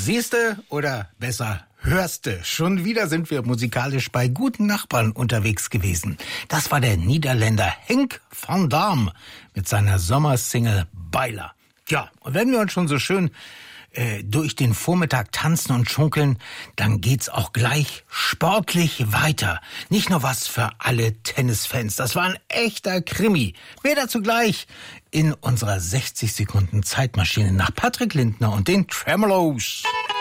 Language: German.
Siehste oder besser hörste, schon wieder sind wir musikalisch bei guten Nachbarn unterwegs gewesen. Das war der Niederländer Henk van Damme mit seiner Sommersingle Beiler. Ja, und wenn wir uns schon so schön durch den Vormittag tanzen und schunkeln, dann geht's auch gleich sportlich weiter. Nicht nur was für alle Tennisfans, das war ein echter Krimi. Mehr dazu gleich in unserer 60 Sekunden Zeitmaschine nach Patrick Lindner und den Tremolos.